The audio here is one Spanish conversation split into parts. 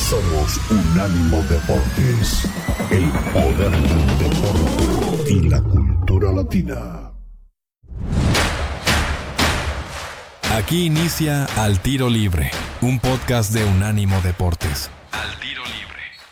Somos Unánimo Deportes, el poder del deporte y la cultura latina. Aquí inicia Al Tiro Libre, un podcast de Unánimo Deportes. Al Tiro Libre.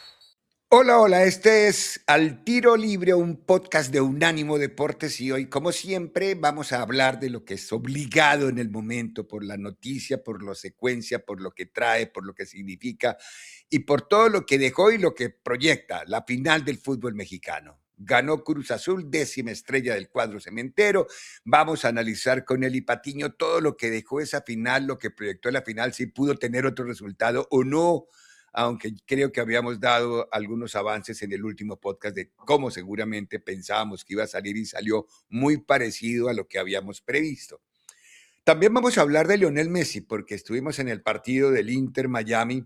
Hola, este es Al Tiro Libre, un podcast de Unánimo Deportes y hoy, como siempre, vamos a hablar de lo que es obligado en el momento, por la noticia, por la secuencia, por lo que trae, por lo que significa y por todo lo que dejó y lo que proyecta la final del fútbol mexicano. Ganó Cruz Azul, 10ª estrella del cuadro cementero. Vamos a analizar con Eli Patiño todo lo que dejó esa final, lo que proyectó la final, si pudo tener otro resultado o no, aunque creo que habíamos dado algunos avances en el último podcast de cómo seguramente pensábamos que iba a salir y salió muy parecido a lo que habíamos previsto. También vamos a hablar de Lionel Messi, porque estuvimos en el partido del Inter Miami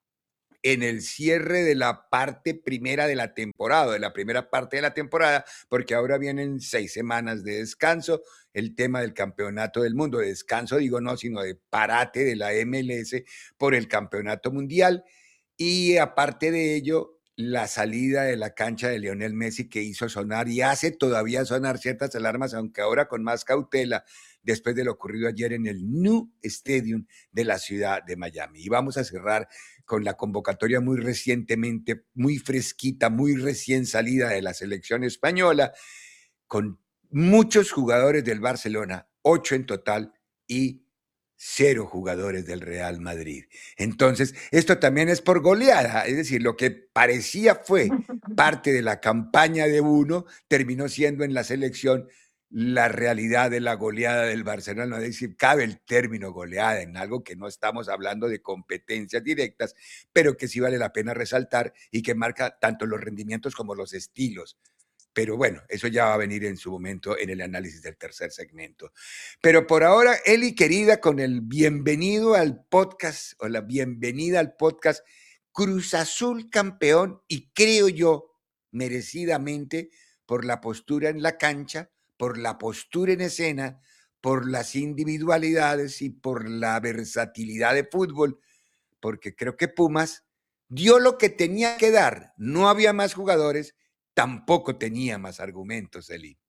en el cierre de la parte primera de la temporada, de la primera parte de la temporada, porque ahora vienen 6 semanas de descanso, el tema del campeonato del mundo, de descanso digo no, sino de parate de la MLS por el campeonato mundial. Y aparte de ello, la salida de la cancha de Lionel Messi que hizo sonar y hace todavía sonar ciertas alarmas, aunque ahora con más cautela, después de lo ocurrido ayer en el New Stadium de la ciudad de Miami. Y vamos a cerrar con la convocatoria muy recientemente, muy fresquita, muy recién salida de la selección española, con muchos jugadores del Barcelona, 8 en total, y 0 jugadores del Real Madrid. Entonces, esto también es por goleada, es decir, lo que parecía fue parte de la campaña de uno, terminó siendo en la selección la realidad de la goleada del Barcelona. Es decir, cabe el término goleada en algo que no estamos hablando de competencias directas, pero que sí vale la pena resaltar y que marca tanto los rendimientos como los estilos. Pero bueno, eso ya va a venir en su momento en el análisis del tercer segmento. Pero por ahora, Eli querida, con el bienvenido al podcast o la bienvenida al podcast Cruz Azul campeón y creo yo merecidamente por la postura en la cancha, por la postura en escena, por las individualidades y por la versatilidad de fútbol, porque creo que Pumas dio lo que tenía que dar, no había más jugadores, tampoco tenía más argumentos, Eli.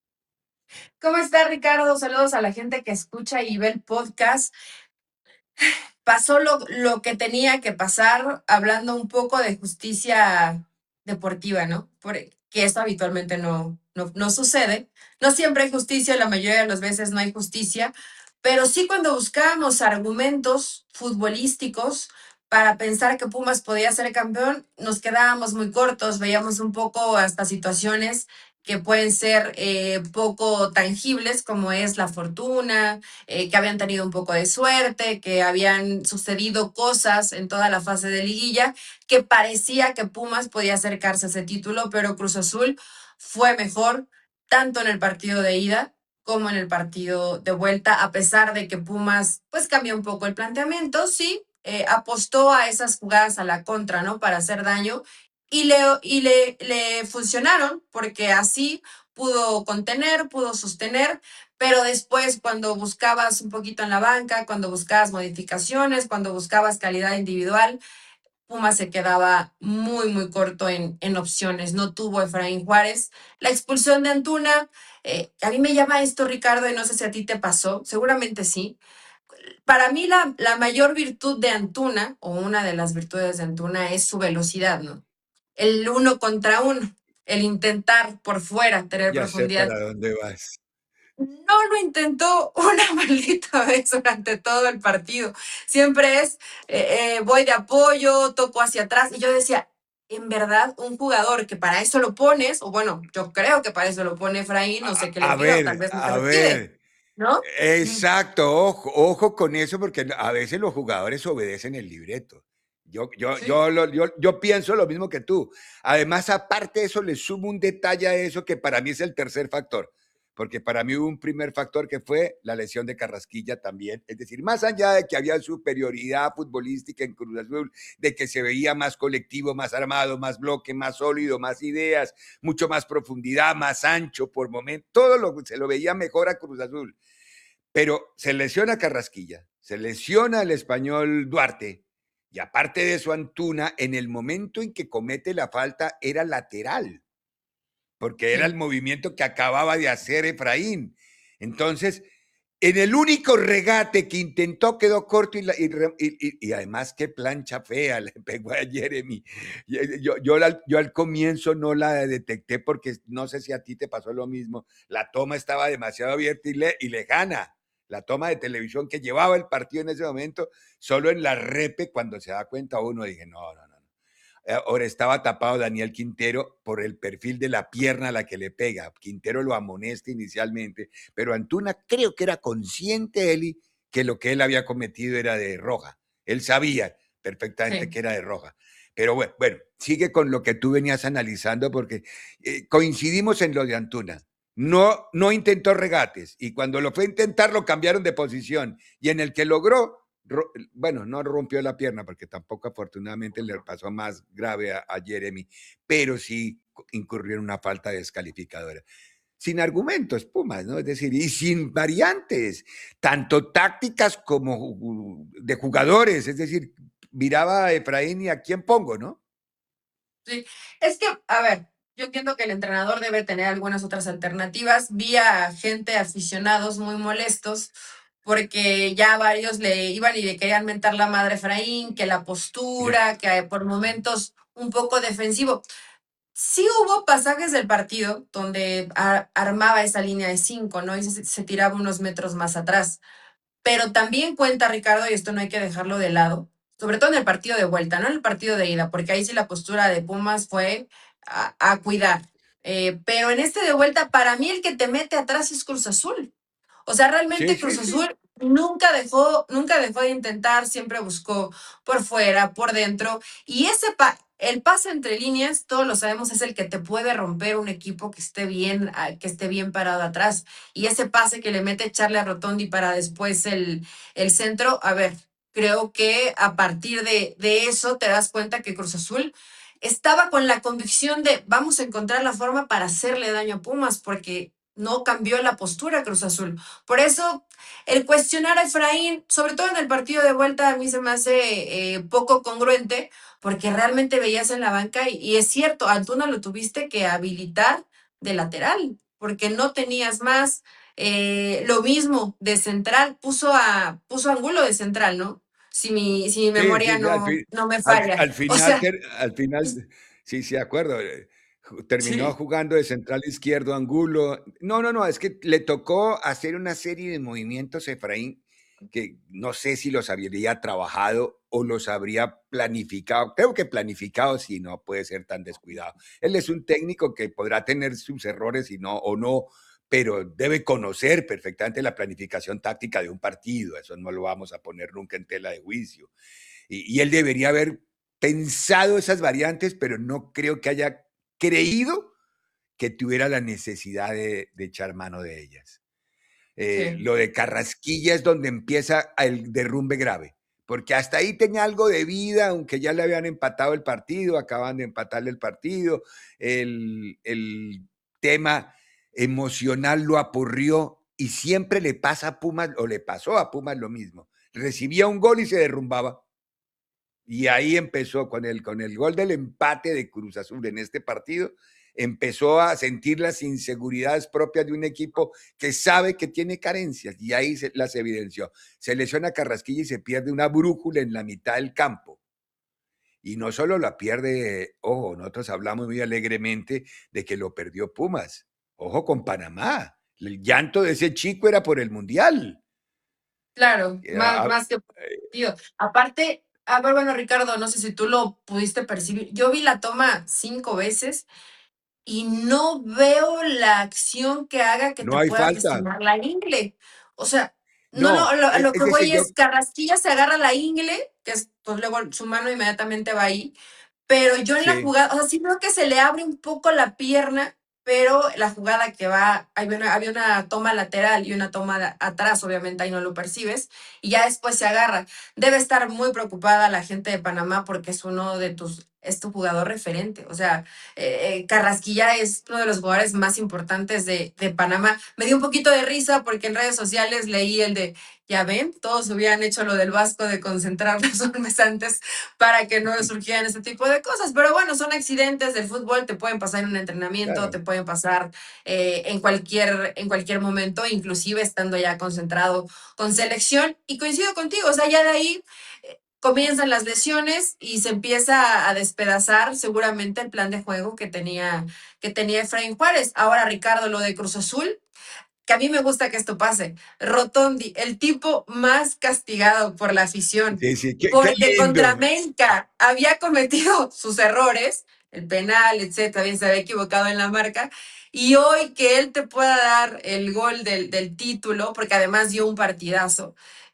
¿Cómo está, Ricardo? Saludos a la gente que escucha y ve el podcast. Pasó lo que tenía que pasar, hablando un poco de justicia deportiva, ¿no? Porque esto habitualmente no sucede. No siempre hay justicia, la mayoría de las veces no hay justicia, pero sí cuando buscábamos argumentos futbolísticos para pensar que Pumas podía ser campeón, nos quedábamos muy cortos, veíamos un poco hasta situaciones que pueden ser poco tangibles, como es la fortuna, que habían tenido un poco de suerte, que habían sucedido cosas en toda la fase de liguilla, que parecía que Pumas podía acercarse a ese título, pero Cruz Azul fue mejor tanto en el partido de ida como en el partido de vuelta, a pesar de que Pumas pues cambió un poco el planteamiento, sí, apostó a esas jugadas a la contra, ¿no? Para hacer daño y le funcionaron porque así pudo contener, pudo sostener, pero después cuando buscabas un poquito en la banca, cuando buscabas modificaciones, cuando buscabas calidad individual, Pumas se quedaba muy corto en opciones. No tuvo Efraín Juárez. La expulsión de Antuna, a mí me llama esto, Ricardo, y no sé si a ti te pasó, seguramente sí. Para mí la mayor virtud de Antuna, o una de las virtudes de Antuna, es su velocidad, ¿no? El uno contra uno, el intentar por fuera tener Ya sé profundidad. para dónde vas. No lo intentó una maldita vez durante todo el partido. Siempre es, voy de apoyo, toco hacia atrás. Y yo decía, en verdad, un jugador que para eso lo pones, o bueno, yo creo que para eso lo pone Efraín, no sé qué le pida, o tal vez no se A lo pide, ver, ¿no? exacto, ojo con eso, porque a veces los jugadores obedecen el libreto. Sí. Yo pienso lo mismo que tú. Además, aparte de eso, le sumo un detalle a eso que para mí es el tercer factor, porque para mí hubo un primer factor que fue la lesión de Carrasquilla también. Es decir, más allá de que había superioridad futbolística en Cruz Azul, de que se veía más colectivo, más armado, más bloque, más sólido, más ideas, mucho más profundidad, más ancho por momento, se lo veía mejor a Cruz Azul. Pero se lesiona Carrasquilla, se lesiona el español Duarte Y aparte de eso, Antuna, en el momento en que comete la falta, era lateral, porque era el Sí, movimiento que acababa de hacer Efraín. Entonces, en el único regate que intentó quedó corto y además qué plancha fea le pegó a Jeremy. Yo al comienzo no la detecté porque no sé si a ti te pasó lo mismo. La toma estaba demasiado abierta y lejana. La toma de televisión que llevaba el partido en ese momento, solo en la repe, cuando se da cuenta uno, dije, no, no, no. Ahora estaba tapado Daniel Quintero por el perfil de la pierna a la que le pega. Quintero lo amonesta inicialmente, pero Antuna creo que era consciente, Eli, que lo que él había cometido era de roja. Él sabía perfectamente sí. que era de roja. Pero bueno, sigue con lo que tú venías analizando porque coincidimos en lo de Antuna. No intentó regates y cuando lo fue a intentar lo cambiaron de posición y en el que logró bueno, no rompió la pierna porque tampoco afortunadamente le pasó más grave a Jeremy, pero sí incurrió en una falta descalificadora. Sin argumentos, Pumas, ¿no? Es decir, y sin variantes, tanto tácticas como de jugadores, es decir, miraba a Efraín y a quién pongo, ¿no? Sí, es que, a ver, yo entiendo que el entrenador debe tener algunas otras alternativas. Vi a gente, aficionados muy molestos, porque ya varios le iban y le querían mentar la madre a Efraín, que la postura, que por momentos un poco defensivo. Sí hubo pasajes del partido donde armaba esa línea de 5, ¿no? Y se tiraba unos metros más atrás. Pero también cuenta, Ricardo, y esto no hay que dejarlo de lado, sobre todo en el partido de vuelta, no en el partido de ida, porque ahí sí la postura de Pumas fue a cuidar. Pero en este de vuelta, para mí el que te mete atrás es Cruz Azul. O sea, Sí, realmente sí, Cruz sí. Azul nunca dejó de intentar, siempre buscó por fuera, por dentro. Y el pase entre líneas, todos lo sabemos, es el que te puede romper un equipo que esté bien parado atrás. Y ese pase que le mete Charlie a Rotondi para después el centro, a ver, creo que a partir de eso te das cuenta que Cruz Azul estaba con la convicción de vamos a encontrar la forma para hacerle daño a Pumas, porque no cambió la postura Cruz Azul. Por eso, el cuestionar a Efraín, sobre todo en el partido de vuelta, a mí se me hace poco congruente, porque realmente veías en la banca, y es cierto, a Antuna lo tuviste que habilitar de lateral, porque no tenías más. Lo mismo de central, puso a Angulo de central, ¿no? Si mi Sí, memoria sí, sí, no me falla. O sea, al final, sí, sí, de acuerdo. Terminó sí, jugando de central izquierdo Angulo. No, no, no, es que le tocó hacer una serie de movimientos Efraín que no sé si los habría trabajado o los habría planificado. Creo que planificado sí, no puede ser tan descuidado. Él es un técnico que podrá tener sus errores y no, o no, pero debe conocer perfectamente la planificación táctica de un partido. Eso no lo vamos a poner nunca en tela de juicio. Y él debería haber pensado esas variantes, pero no creo que haya creído que tuviera la necesidad de echar mano de ellas. sí. Lo de Carrasquilla es donde empieza el derrumbe grave, porque hasta ahí tenía algo de vida, aunque ya le habían empatado el partido, acaban de empatarle el partido, el tema emocional lo apurrió y siempre le pasa a Pumas, o le pasó a Pumas lo mismo. Recibía un gol y se derrumbaba. Y ahí empezó con el gol del empate de Cruz Azul en este partido, empezó a sentir las inseguridades propias de un equipo que sabe que tiene carencias y ahí las evidenció. Se lesiona Carrasquilla y se pierde una brújula en la mitad del campo. Y no solo la pierde, ojo, nosotros hablamos muy alegremente de que lo perdió Pumas. Ojo con Panamá. El llanto de ese chico era por el Mundial. Claro, más, Ah, más que partido. Aparte, a ver, bueno, Ricardo, no sé si tú lo pudiste percibir. Yo vi la toma 5 veces y no veo la acción que haga que no te hay puedas falta. lastimar la ingle. O sea, no, no, No, a lo que es decir, voy es Carrasquilla se agarra la ingle, que es, pues luego su mano inmediatamente va ahí, pero yo en la sí. jugada, o sea, sí veo que se le abre un poco la pierna, pero la jugada que va, había una toma lateral y una toma atrás, obviamente ahí no lo percibes, y ya después se agarra. Debe estar muy preocupada la gente de Panamá porque es es tu jugador referente. O sea, Carrasquilla es uno de los jugadores más importantes de Panamá. Me dio un poquito de risa porque en redes sociales leí el de, ya ven, todos hubieran hecho lo del Vasco de concentrarlos un mes antes para que no surgieran este tipo de cosas. Pero bueno, son accidentes del fútbol, te pueden pasar en un entrenamiento, te Claro. pueden pasar en cualquier momento, inclusive estando ya concentrado con selección. Y coincido contigo, o sea, ya de ahí comienzan las lesiones y se empieza a despedazar seguramente el plan de juego que tenía Efraín Juárez. Ahora, Ricardo, lo de Cruz Azul, que a mí me gusta que esto pase. Rotondi, el tipo más castigado por la afición, Sí, sí, qué porque contra lindo. América había cometido sus errores, el penal, etcétera, bien se había equivocado en la marca, y hoy que él te pueda dar el gol del título, porque además dio un partidazo,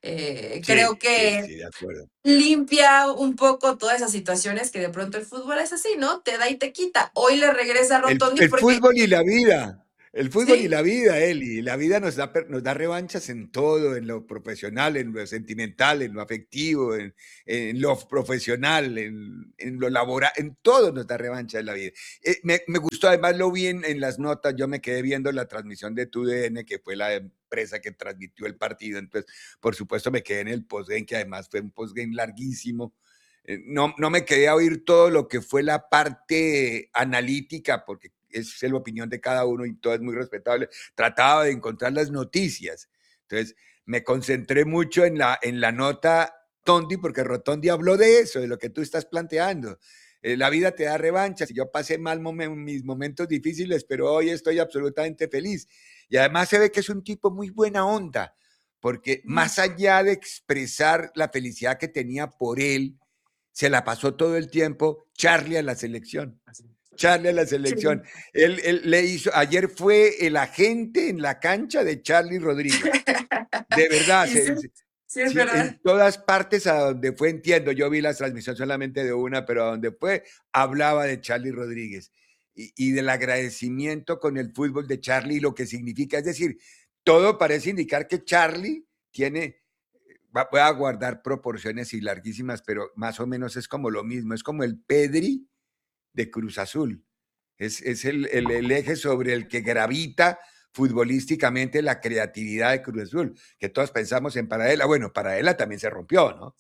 Sí, creo sí, que sí, de acuerdo. limpia un poco todas esas situaciones que de pronto el fútbol es así, ¿no? Te da y te quita. Hoy le regresa a Rotondi El porque, fútbol y la vida. El fútbol y sí, la vida, Eli. La vida nos da revanchas en todo, en lo profesional, en lo sentimental, en lo afectivo, en lo profesional, en lo laboral, en todo nos da revancha en la vida. Me gustó, además lo vi en las notas, yo me quedé viendo la transmisión de TUDN, que fue la empresa que transmitió el partido, entonces por supuesto me quedé en el postgame, que además fue un postgame larguísimo. No me quedé a oír todo lo que fue la parte analítica, porque es la opinión de cada uno y todo es muy respetable. Trataba de encontrar las noticias. Entonces, me concentré mucho en la nota Tondi, porque Rotondi habló de eso, de lo que tú estás planteando. La vida te da revanchas y yo pasé mal mis momentos difíciles, pero hoy estoy absolutamente feliz. Y además se ve que es un tipo muy buena onda, porque más allá de expresar la felicidad que tenía por él, se la pasó todo el tiempo Charlie a la selección. Charlie a la selección. sí. Él le hizo, ayer fue el agente en la cancha de Charlie Rodríguez. De verdad, Y sí, sí es sí, verdad. en todas partes a donde fue, entiendo, yo vi la transmisión solamente de una, pero a donde fue, hablaba de Charlie Rodríguez y del agradecimiento con el fútbol de Charlie y lo que significa. Es decir, todo parece indicar que Charlie tiene, voy a guardar proporciones y larguísimas, pero más o menos es como lo mismo, es como el Pedri de Cruz Azul. Es el eje sobre el que gravita futbolísticamente la creatividad de Cruz Azul, que todos pensamos en Paradela. Bueno, Paradela también se rompió, ¿no?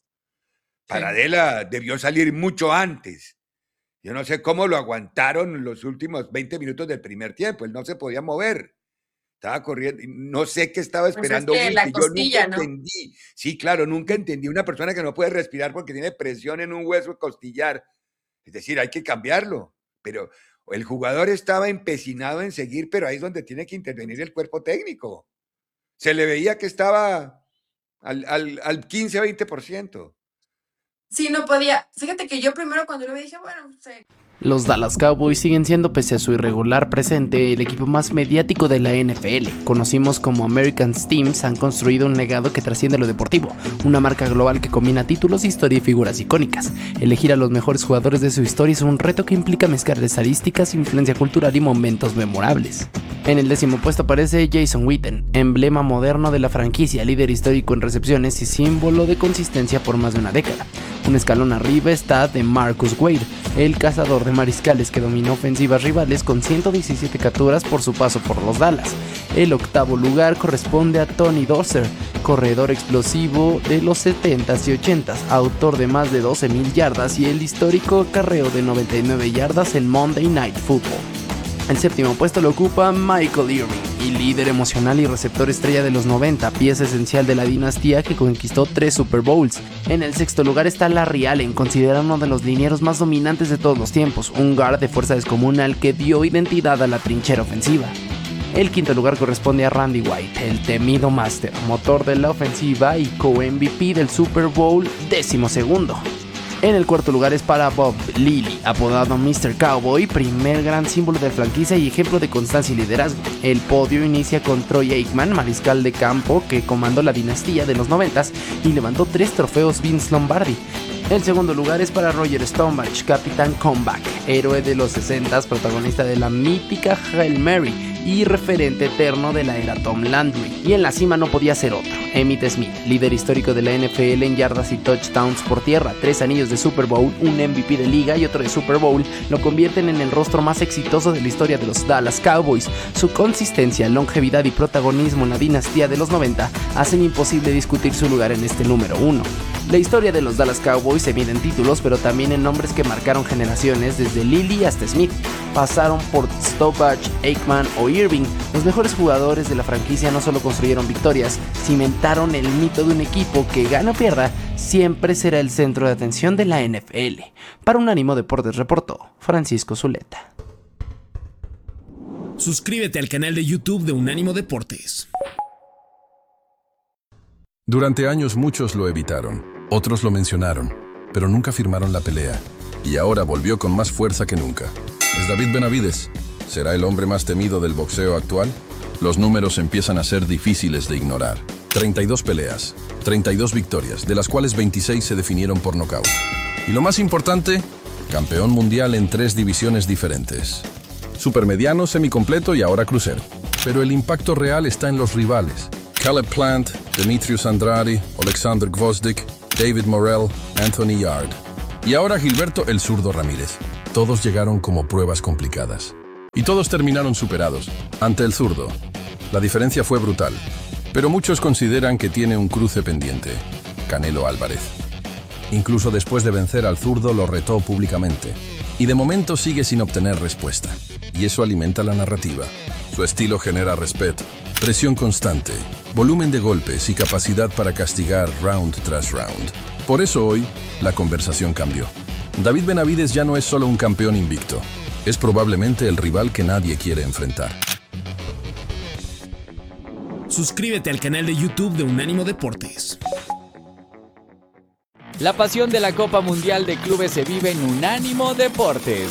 Sí. Paradela debió salir mucho antes. Yo no sé cómo lo aguantaron los últimos 20 minutos del primer tiempo. Él no se podía mover. Estaba corriendo. No sé qué estaba Pues es esperando que Will, la que yo nunca costilla, ¿no? entendí. Sí, claro, nunca entendí una persona que no puede respirar porque tiene presión en un hueso costillar. Es decir, hay que cambiarlo. Pero el jugador estaba empecinado en seguir, pero ahí es donde tiene que intervenir el cuerpo técnico. Se le veía que estaba al 15-20%. Sí, no podía. Fíjate que yo primero cuando lo vi dije, bueno, sí. Los Dallas Cowboys siguen siendo, pese a su irregular presente, el equipo más mediático de la NFL. Conocimos como American Teams, han construido un legado que trasciende lo deportivo, una marca global que combina títulos, historia y figuras icónicas. Elegir a los mejores jugadores de su historia es un reto que implica mezclar estadísticas, influencia cultural y momentos memorables. En el 10º puesto aparece Jason Witten, emblema moderno de la franquicia, líder histórico en recepciones y símbolo de consistencia por más de una década. Un escalón arriba está DeMarcus Wade, el cazador de mariscales que dominó ofensivas rivales con 117 capturas por su paso por los Dallas. El 8º lugar corresponde a Tony Dorsett, corredor explosivo de los 70s y 80s, autor de más de 12,000 yardas y el histórico acarreo de 99 yardas en Monday Night Football. El 7º puesto lo ocupa Michael Irving, y líder emocional y receptor estrella de los 90, pieza esencial de la dinastía que conquistó 3 Super Bowls. En el 6º lugar está Larry Allen, considerado uno de los linieros más dominantes de todos los tiempos, un guard de fuerza descomunal que dio identidad a la trinchera ofensiva. El 5º lugar corresponde a Randy White, el temido máster, motor de la ofensiva y co-MVP del Super Bowl 12º. En el 4º lugar es para Bob Lilly, apodado Mr. Cowboy, primer gran símbolo de franquicia y ejemplo de constancia y liderazgo. El podio inicia con Troy Aikman, mariscal de campo que comandó la dinastía de los 90s y levantó 3 trofeos Vince Lombardi. El 2º lugar es para Roger Staubach, capitán Comeback, héroe de los 60s, protagonista de la mítica Hail Mary y referente eterno de la era Tom Landry. Y en la cima no podía ser otro, Emmitt Smith, líder histórico de la NFL en yardas y touchdowns por tierra, 3 anillos de Super Bowl, un MVP de liga y otro de Super Bowl, lo convierten en el rostro más exitoso de la historia de los Dallas Cowboys. Su consistencia, longevidad y protagonismo en la dinastía de los 90 hacen imposible discutir su lugar en este número 1. La historia de los Dallas Cowboys se mide en títulos, pero también en nombres que marcaron generaciones, desde Lilly hasta Smith. Pasaron por Staubach, Aikman o Irving. Los mejores jugadores de la franquicia no solo construyeron victorias, cimentaron el mito de un equipo que, gana o pierda, siempre será el centro de atención de la NFL. Para Unánimo Deportes reportó Francisco Zuleta. Suscríbete al canal de YouTube de Unánimo Deportes. Durante años muchos lo evitaron. Otros lo mencionaron, pero nunca firmaron la pelea. Y ahora volvió con más fuerza que nunca. ¿Es David Benavidez? ¿Será el hombre más temido del boxeo actual? Los números empiezan a ser difíciles de ignorar. 32 peleas, 32 victorias, de las cuales 26 se definieron por nocaut. Y lo más importante, campeón mundial en 3 divisiones diferentes. Supermediano, semicompleto y ahora crucero. Pero el impacto real está en los rivales. Caleb Plant, Demetrius Andrade, Alexander Gvozdyk, David Morrell, Anthony Yard. Y ahora Gilberto el zurdo Ramírez. Todos llegaron como pruebas complicadas. Y todos terminaron superados. Ante el zurdo, la diferencia fue brutal. Pero muchos consideran que tiene un cruce pendiente. Canelo Álvarez. Incluso después de vencer al zurdo lo retó públicamente. Y de momento sigue sin obtener respuesta. Y eso alimenta la narrativa. Su estilo genera respeto, presión constante, volumen de golpes y capacidad para castigar round tras round. Por eso hoy, la conversación cambió. David Benavidez ya no es solo un campeón invicto, es probablemente el rival que nadie quiere enfrentar. Suscríbete al canal de YouTube de Unánimo Deportes. La pasión de la Copa Mundial de Clubes se vive en Unánimo Deportes.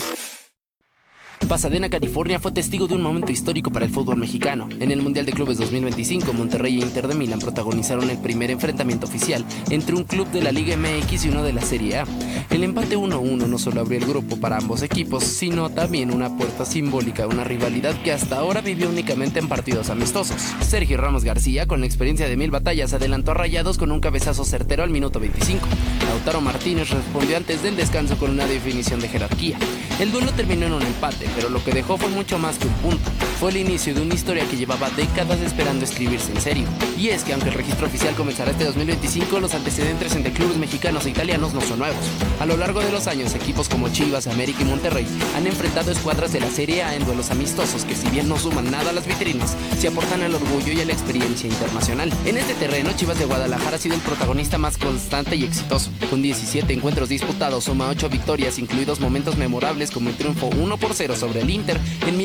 Pasadena, California fue testigo de un momento histórico para el fútbol mexicano. En el Mundial de Clubes 2025, Monterrey e Inter de Milán protagonizaron el primer enfrentamiento oficial entre un club de la Liga MX y uno de la Serie A. El empate 1-1 no solo abrió el grupo para ambos equipos, sino también una puerta simbólica a una rivalidad que hasta ahora vivió únicamente en partidos amistosos. Sergio Ramos García, con la experiencia de 1000 batallas, adelantó a Rayados con un cabezazo certero al minuto 25. Lautaro Martínez respondió antes del descanso con una definición de jerarquía. El duelo terminó en un empate, pero lo que dejó fue mucho más que un punto. Fue el inicio de una historia que llevaba décadas esperando escribirse en serio. Y es que aunque el registro oficial comenzará este 2025, los antecedentes entre clubes mexicanos e italianos no son nuevos. A lo largo de los años, equipos como Chivas, América y Monterrey han enfrentado escuadras de la Serie A en duelos amistosos que, si bien no suman nada a las vitrinas, se aportan al orgullo y a la experiencia internacional. En este terreno, Chivas de Guadalajara ha sido el protagonista más constante y exitoso. Con 17 encuentros disputados, suma 8 victorias, incluidos momentos memorables como el triunfo 1-0 sobre el Inter en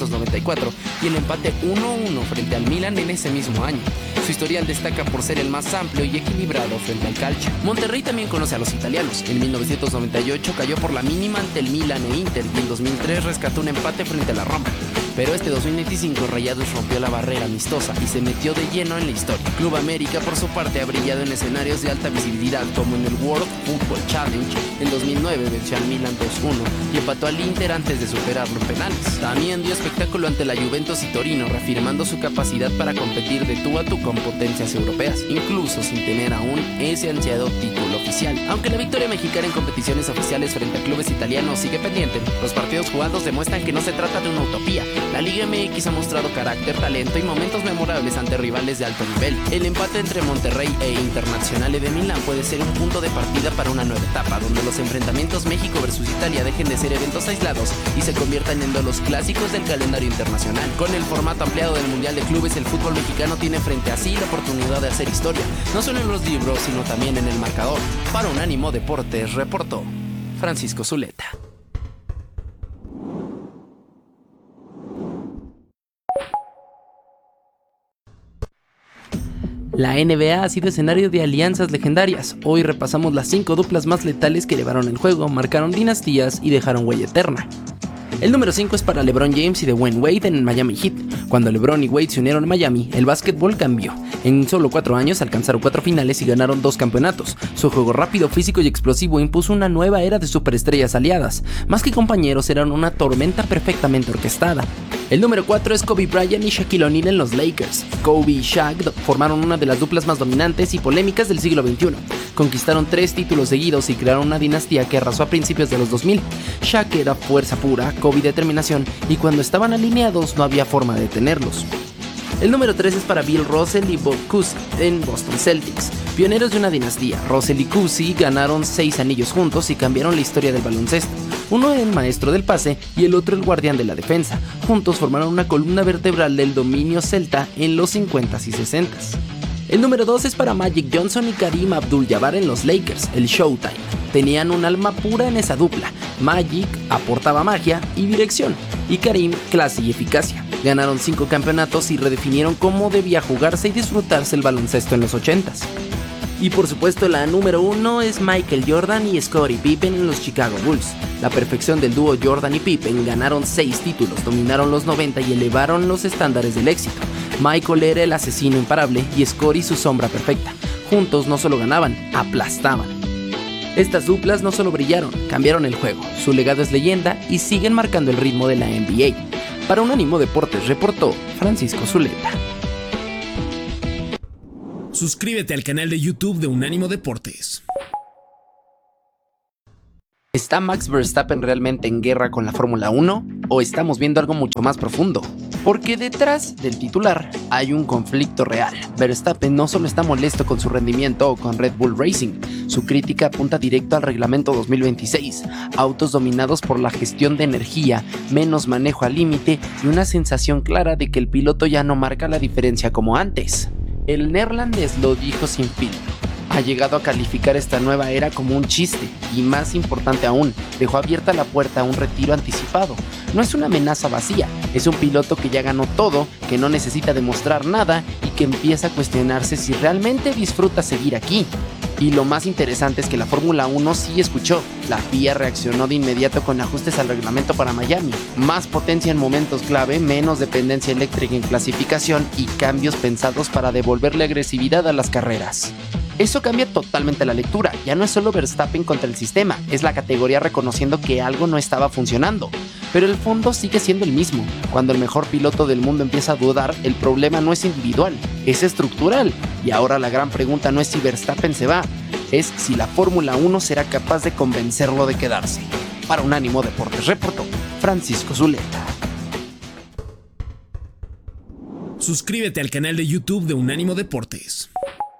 1994 y el empate 1-1 frente al Milan en ese mismo año. Su historial destaca por ser el más amplio y equilibrado frente al calcio. Monterrey también conoce a los italianos. En 1998 cayó por la mínima ante el Milan e Inter y en 2003 rescató un empate frente a la Roma. Pero este 2025 Rayados rompió la barrera amistosa y se metió de lleno en la historia. Club América, por su parte, ha brillado en escenarios de alta visibilidad como en el World Football Challenge. En 2009 venció al Milan 2-1 y empató al Inter antes de superarlo en penales. También dio espectáculo ante la Juventus y Torino, reafirmando su capacidad para competir de tú a tú con potencias europeas, incluso sin tener aún ese ansiado título oficial. Aunque la victoria mexicana en competiciones oficiales frente a clubes italianos sigue pendiente, los partidos jugados demuestran que no se trata de una utopía. La Liga MX ha mostrado carácter, talento y momentos memorables ante rivales de alto nivel. El empate entre Monterrey e Internazionale de Milán puede ser un punto de partida para una nueva etapa, donde los enfrentamientos México versus Italia dejen de ser eventos aislados y se conviertan en duelos clásicos del calendario internacional. Con el formato ampliado del Mundial de Clubes, el fútbol mexicano tiene frente a sí la oportunidad de hacer historia, no solo en los libros, sino también en el marcador. Para Unánimo Deportes, reportó Francisco Zuleta. La NBA ha sido escenario de alianzas legendarias. Hoy repasamos las 5 duplas más letales que elevaron el juego, marcaron dinastías y dejaron huella eterna. El número 5 es para LeBron James y Dwayne Wade en el Miami Heat. Cuando LeBron y Wade se unieron a Miami, el básquetbol cambió. En solo 4 años alcanzaron 4 finales y ganaron 2 campeonatos. Su juego rápido, físico y explosivo impuso una nueva era de superestrellas aliadas. Más que compañeros, eran una tormenta perfectamente orquestada. El número 4 es Kobe Bryant y Shaquille O'Neal en los Lakers. Kobe y Shaq formaron una de las duplas más dominantes y polémicas del siglo XXI. Conquistaron 3 títulos seguidos y crearon una dinastía que arrasó a principios de los 2000. Shaq era fuerza pura, Kobe determinación, y cuando estaban alineados no había forma de detenerlos. El número 3 es para Bill Russell y Bob Cousy en Boston Celtics. Pioneros de una dinastía, Russell y Cousy ganaron 6 anillos juntos y cambiaron la historia del baloncesto. Uno el maestro del pase y el otro el guardián de la defensa. Juntos formaron una columna vertebral del dominio celta en los 50s y 60s. El número 2 es para Magic Johnson y Kareem Abdul-Jabbar en los Lakers, el Showtime. Tenían un alma pura en esa dupla. Magic aportaba magia y dirección, y Kareem clase y eficacia. Ganaron 5 campeonatos y redefinieron cómo debía jugarse y disfrutarse el baloncesto en los 80s. Y por supuesto la número 1 es Michael Jordan y Scottie Pippen en los Chicago Bulls. La perfección del dúo Jordan y Pippen, ganaron 6 títulos, dominaron los 90 y elevaron los estándares del éxito. Michael era el asesino imparable y Scottie su sombra perfecta. Juntos no solo ganaban, aplastaban. Estas duplas no solo brillaron, cambiaron el juego. Su legado es leyenda y siguen marcando el ritmo de la NBA. Para Unánimo Deportes reportó Francisco Zuleta. Suscríbete al canal de YouTube de Unánimo Deportes. ¿Está Max Verstappen realmente en guerra con la Fórmula 1? ¿O estamos viendo algo mucho más profundo? Porque detrás del titular hay un conflicto real. Verstappen no solo está molesto con su rendimiento o con Red Bull Racing, su crítica apunta directo al reglamento 2026, autos dominados por la gestión de energía, menos manejo al límite y una sensación clara de que el piloto ya no marca la diferencia como antes. El neerlandés lo dijo sin filtro. Ha llegado a calificar esta nueva era como un chiste y, más importante aún, dejó abierta la puerta a un retiro anticipado. No es una amenaza vacía, es un piloto que ya ganó todo, que no necesita demostrar nada y que empieza a cuestionarse si realmente disfruta seguir aquí. Y lo más interesante es que la Fórmula 1 sí escuchó. La FIA reaccionó de inmediato con ajustes al reglamento para Miami. Más potencia en momentos clave, menos dependencia eléctrica en clasificación y cambios pensados para devolverle agresividad a las carreras. Eso cambia totalmente la lectura, ya no es solo Verstappen contra el sistema, es la categoría reconociendo que algo no estaba funcionando. Pero el fondo sigue siendo el mismo. Cuando el mejor piloto del mundo empieza a dudar, el problema no es individual, es estructural. Y ahora la gran pregunta no es si Verstappen se va, es si la Fórmula 1 será capaz de convencerlo de quedarse. Para Unánimo Deportes reportó Francisco Zuleta. Suscríbete al canal de YouTube de Unánimo Deportes.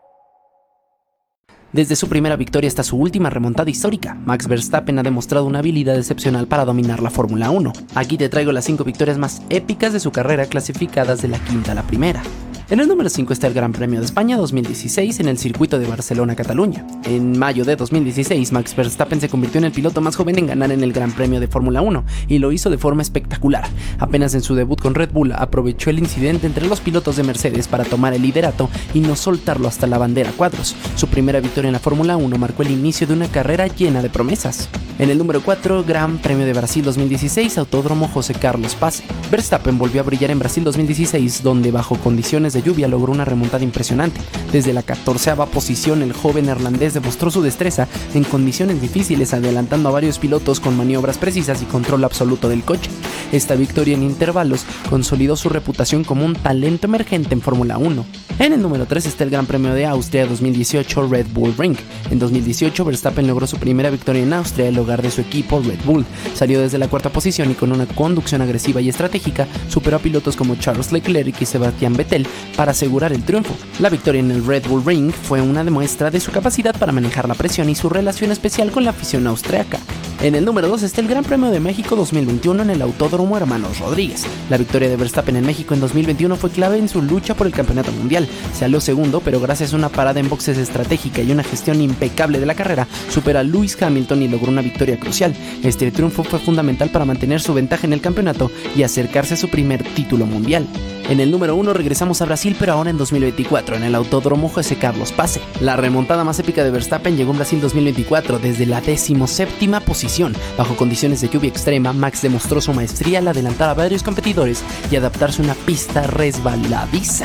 Desde su primera victoria hasta su última remontada histórica, Max Verstappen ha demostrado una habilidad excepcional para dominar la Fórmula 1. Aquí te traigo las 5 victorias más épicas de su carrera, clasificadas de la quinta a la primera. En el número 5 está el Gran Premio de España 2016 en el circuito de Barcelona-Cataluña. En mayo de 2016, Max Verstappen se convirtió en el piloto más joven en ganar en el Gran Premio de Fórmula 1 y lo hizo de forma espectacular. Apenas en su debut con Red Bull, aprovechó el incidente entre los pilotos de Mercedes para tomar el liderato y no soltarlo hasta la bandera cuadros. Su primera victoria en la Fórmula 1 marcó el inicio de una carrera llena de promesas. En el número 4, Gran Premio de Brasil 2016, Autódromo José Carlos Paz. Verstappen volvió a brillar en Brasil 2016, donde bajo condiciones de lluvia logró una remontada impresionante. Desde la 14ª posición, el joven neerlandés demostró su destreza en condiciones difíciles, adelantando a varios pilotos con maniobras precisas y control absoluto del coche. Esta victoria en intervalos consolidó su reputación como un talento emergente en Fórmula 1. En el número 3 está el Gran Premio de Austria 2018 Red Bull Ring. En 2018, Verstappen logró su primera victoria en Austria, el hogar de su equipo Red Bull. Salió desde la 4ª posición y con una conducción agresiva y estratégica superó a pilotos como Charles Leclerc y Sebastian Vettel para asegurar el triunfo. La victoria en el Red Bull Ring fue una demuestra de su capacidad para manejar la presión y su relación especial con la afición austriaca. En el número 2 está el Gran Premio de México 2021 en el Autódromo Hermanos Rodríguez. La victoria de Verstappen en México en 2021 fue clave en su lucha por el campeonato mundial. Salió segundo, pero gracias a una parada en boxes estratégica y una gestión impecable de la carrera, supera a Lewis Hamilton y logró una victoria crucial. Este triunfo fue fundamental para mantener su ventaja en el campeonato y acercarse a su primer título mundial. En el número 1 regresamos a Brasil, pero ahora en 2024, en el Autódromo José Carlos Paz. La remontada más épica de Verstappen llegó en Brasil 2024 desde la 17ª posición. Bajo condiciones de lluvia extrema, Max demostró su maestría al adelantar a varios competidores y adaptarse a una pista resbaladiza.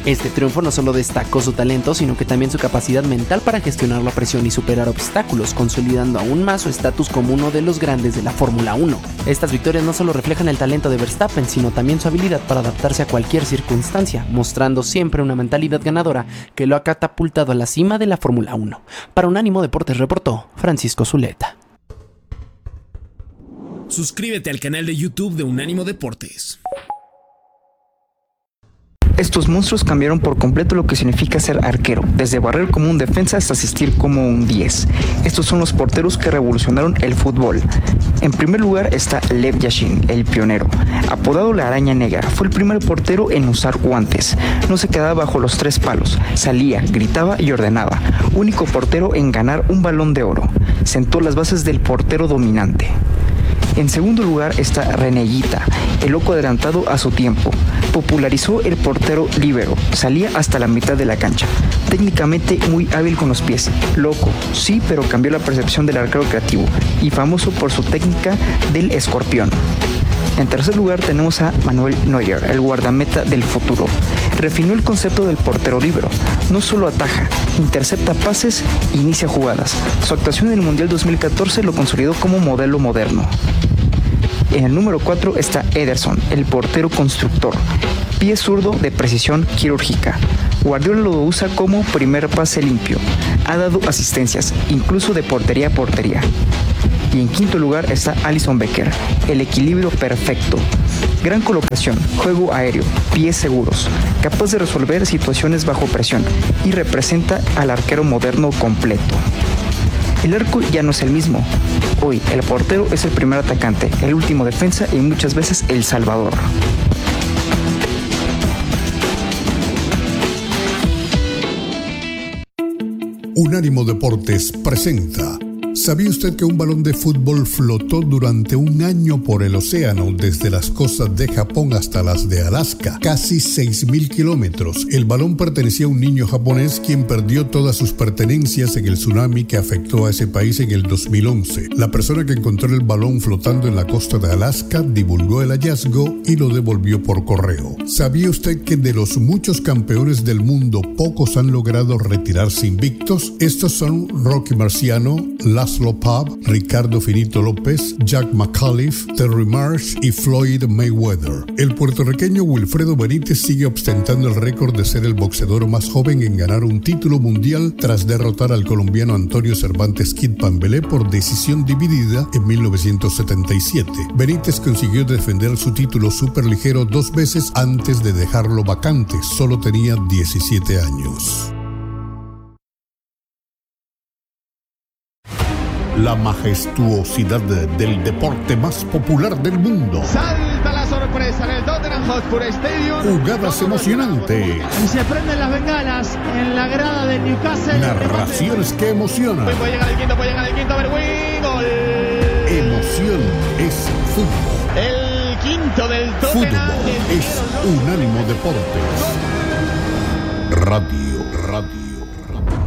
Este triunfo no solo destacó su talento, sino que también su capacidad mental para gestionar la presión y superar obstáculos, consolidando aún más su estatus como uno de los grandes de la Fórmula 1. Estas victorias no solo reflejan el talento de Verstappen, sino también su habilidad para adaptarse a cualquier circunstancia, mostrando siempre una mentalidad ganadora que lo ha catapultado a la cima de la Fórmula 1. Para Unánimo Deportes reportó Francisco Zuleta. Suscríbete al canal de YouTube de Unánimo Deportes. Estos monstruos cambiaron por completo lo que significa ser arquero, desde barrer como un defensa hasta asistir como un 10. Estos son los porteros que revolucionaron el fútbol. En primer lugar está Lev Yashin, el pionero. Apodado la araña negra, fue el primer portero en usar guantes. No se quedaba bajo los 3 palos, salía, gritaba y ordenaba. Único portero en ganar un Balón de Oro. Sentó las bases del portero dominante. En segundo lugar está René Higuita, el loco adelantado a su tiempo. Popularizó el portero líbero, salía hasta la mitad de la cancha. Técnicamente muy hábil con los pies, loco, sí, pero cambió la percepción del arquero creativo y famoso por su técnica del escorpión. En tercer lugar tenemos a Manuel Neuer, el guardameta del futuro. Refinó el concepto del portero líbero. No solo ataja, intercepta pases e inicia jugadas. Su actuación en el Mundial 2014 lo consolidó como modelo moderno. En el número 4 está Ederson, el portero constructor. Pie zurdo de precisión quirúrgica. Guardiola lo usa como primer pase limpio. Ha dado asistencias, incluso de portería a portería. Y en quinto lugar está Alisson Becker, el equilibrio perfecto. Gran colocación, juego aéreo, pies seguros, capaz de resolver situaciones bajo presión y representa al arquero moderno completo. El arco ya no es el mismo. Hoy el portero es el primer atacante, el último defensa y muchas veces el salvador. Unánimo Deportes presenta. ¿Sabía usted que un balón de fútbol flotó durante un año por el océano desde las costas de Japón hasta las de Alaska? Casi 6.000 kilómetros. El balón pertenecía a un niño japonés quien perdió todas sus pertenencias en el tsunami que afectó a ese país en el 2011. La persona que encontró el balón flotando en la costa de Alaska divulgó el hallazgo y lo devolvió por correo. ¿Sabía usted que de los muchos campeones del mundo pocos han logrado retirarse invictos? Estos son Rocky Marciano, Laszlo Pav, Ricardo Finito López, Jack McAuliffe, Terry Marsh y Floyd Mayweather. El puertorriqueño Wilfredo Benítez sigue ostentando el récord de ser el boxeador más joven en ganar un título mundial tras derrotar al colombiano Antonio Cervantes Kid Pambelé por decisión dividida en 1977. Benítez consiguió defender su título superligero 2 veces antes de dejarlo vacante. Solo tenía 17 años. La majestuosidad del deporte más popular del mundo. Salta la sorpresa en el Tottenham Hotspur Stadium. Jugadas emocionantes. Y se prenden las bengalas en la grada del Newcastle. Narraciones que emocionan. Puede llegar el quinto, Berwin, gol. Emoción es fútbol. El quinto del Tottenham. Fútbol es Unánimo Deportes. Radio.